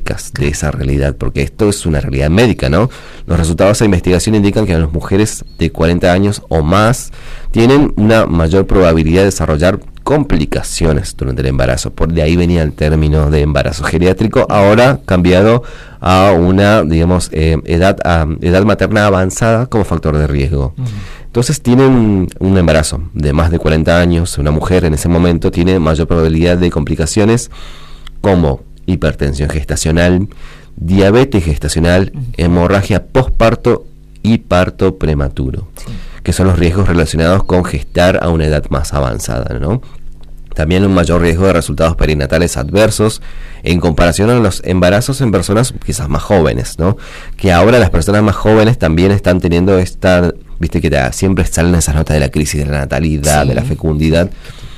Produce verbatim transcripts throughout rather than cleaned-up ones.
gráficas de esa realidad, porque esto es una realidad médica, ¿no? Los resultados de investigación indican que las mujeres de cuarenta años o más tienen una mayor probabilidad de desarrollar complicaciones durante el embarazo. Por de ahí venía el término de embarazo geriátrico, ahora cambiado a una, digamos, eh, edad, a, edad materna avanzada como factor de riesgo. Uh-huh. Entonces tienen un embarazo de más de cuarenta años, una mujer en ese momento tiene mayor probabilidad de complicaciones como hipertensión gestacional, diabetes gestacional, uh-huh. hemorragia postparto y parto prematuro, sí. que son los riesgos relacionados con gestar a una edad más avanzada, ¿no? También un mayor riesgo de resultados perinatales adversos en comparación a los embarazos en personas quizás más jóvenes, ¿no? Que ahora las personas más jóvenes también están teniendo esta, viste que te, siempre salen esas notas de la crisis de la natalidad, sí. de la fecundidad.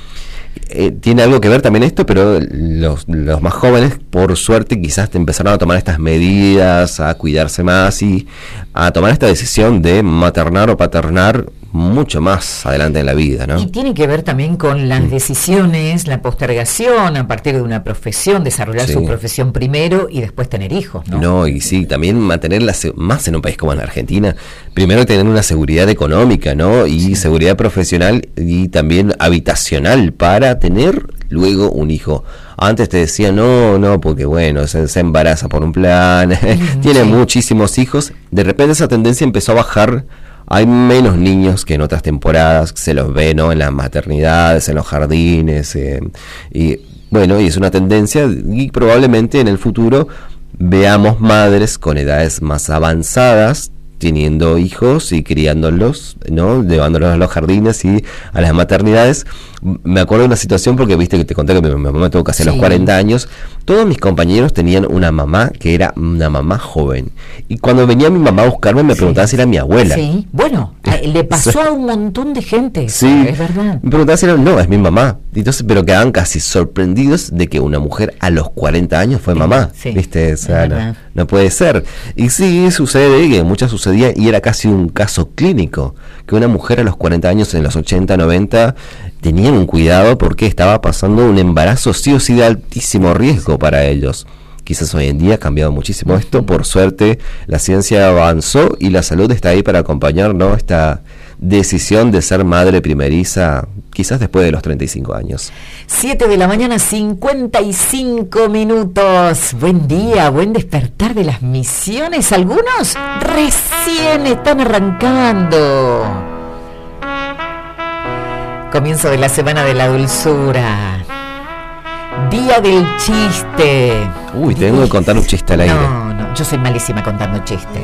Eh, tiene algo que ver también esto, pero los, los más jóvenes, por suerte, quizás te empezaron a tomar estas medidas, a cuidarse más y a tomar esta decisión de maternar o paternar mucho más adelante en la vida, ¿no? Y tiene que ver también con las decisiones, la postergación a partir de una profesión, desarrollar sí. su profesión primero y después tener hijos, ¿no? No, y sí, también mantenerla más en un país como en la Argentina, primero tener una seguridad económica, ¿no? Y sí. seguridad profesional y también habitacional para tener luego un hijo. Antes te decía, no, no, porque bueno, se, se embaraza por un plan, tiene sí. muchísimos hijos, de repente esa tendencia empezó a bajar. Hay menos niños que en otras temporadas, se los ve, ¿no? En las maternidades, en los jardines, eh, y bueno, y es una tendencia, y probablemente en el futuro veamos madres con edades más avanzadas teniendo hijos y criándolos, ¿no? Llevándolos a los jardines y a las maternidades. Me acuerdo de una situación porque viste que te conté que mi mamá me tuvo casi a sí. los cuarenta años. Todos mis compañeros tenían una mamá que era una mamá joven. Y cuando venía mi mamá a buscarme me sí. preguntaba si era mi abuela. Sí, bueno, le pasó a un montón de gente. Sí, es verdad. Me preguntaba si era, no, es mi mamá. Entonces, pero quedaban casi sorprendidos de que una mujer a los cuarenta años fue sí, mamá. Sí, ¿viste? O sea, no, no puede ser. Y sí, sucede, y muchas sucedía, y era casi un caso clínico, que una mujer a los cuarenta años, en los ochenta, noventa, tenían un cuidado porque estaba pasando un embarazo sí o sí de altísimo riesgo para ellos. Quizás hoy en día ha cambiado muchísimo esto, por suerte la ciencia avanzó y la salud está ahí para acompañar, ¿no? Esta decisión de ser madre primeriza, quizás después de los treinta y cinco años. siete de la mañana, cincuenta y cinco minutos. Buen día, buen despertar de las misiones. Algunos recién están arrancando. Comienzo de la semana de la dulzura. Día del chiste. Uy, tengo que contar un chiste al aire. No, no, yo soy malísima contando chistes.